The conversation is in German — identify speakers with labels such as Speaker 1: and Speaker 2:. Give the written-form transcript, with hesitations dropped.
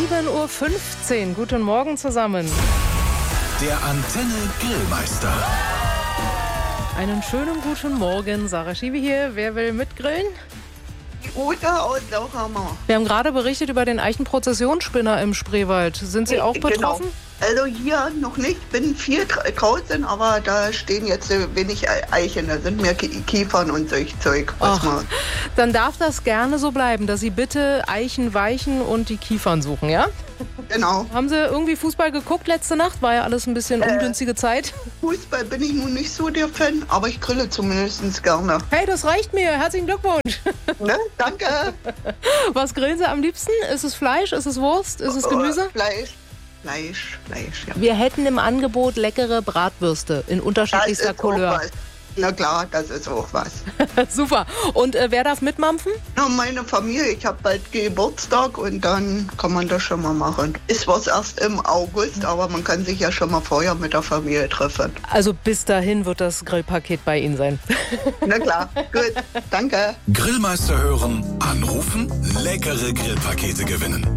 Speaker 1: 7:15 Uhr. Guten Morgen zusammen.
Speaker 2: Der Antenne Grillmeister.
Speaker 1: Einen schönen guten Morgen. Sarah Schiebe hier. Wer will mitgrillen?
Speaker 3: Uta aus Lauchhammer.
Speaker 1: Wir haben gerade berichtet über den Eichenprozessionsspinner im Spreewald. Sind Sie auch betroffen?
Speaker 3: Genau. Also hier noch nicht, bin viel draußen, aber da stehen jetzt wenig Eichen, da sind mehr Kiefern und solch Zeug.
Speaker 1: Dann darf das gerne so bleiben, dass Sie bitte Eichen weichen und die Kiefern suchen, ja?
Speaker 3: Genau.
Speaker 1: Haben Sie irgendwie Fußball geguckt letzte Nacht? War ja alles ein bisschen ungünstige Zeit.
Speaker 3: Fußball bin ich nun nicht so der Fan, aber ich grille zumindest gerne.
Speaker 1: Hey, das reicht mir. Herzlichen Glückwunsch.
Speaker 3: Ne? Danke.
Speaker 1: Was grillen Sie am liebsten? Ist es Fleisch? Ist es Wurst? Ist es Gemüse?
Speaker 3: Fleisch, ja.
Speaker 1: Wir hätten im Angebot leckere Bratwürste in unterschiedlichster Couleur.
Speaker 3: Na klar, das ist auch was.
Speaker 1: Super. Und wer darf mitmampfen?
Speaker 3: Na, meine Familie, ich habe bald Geburtstag und dann kann man das schon mal machen. Ist was erst im August, aber man kann sich ja schon mal vorher mit der Familie treffen.
Speaker 1: Also bis dahin wird das Grillpaket bei Ihnen sein.
Speaker 3: Na klar, gut, danke.
Speaker 2: Grillmeister hören, anrufen, leckere Grillpakete gewinnen.